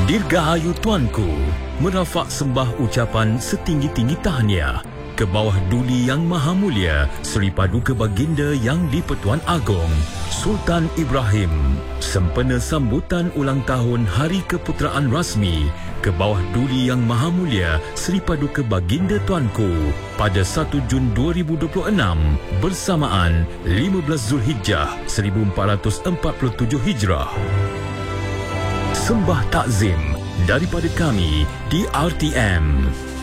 Dirgahayu Tuanku, merafak sembah ucapan setinggi-tinggi tahniah ke bawah Duli Yang Maha Mulia Seri Paduka Baginda Yang di-Pertuan Agong Sultan Ibrahim sempena sambutan ulang tahun Hari Keputeraan Rasmi ke bawah Duli Yang Maha Mulia Seri Paduka Baginda Tuanku pada 1 Jun 2026 bersamaan 15 Zulhijjah 1447 Hijrah. Sembah takzim daripada kami di RTM.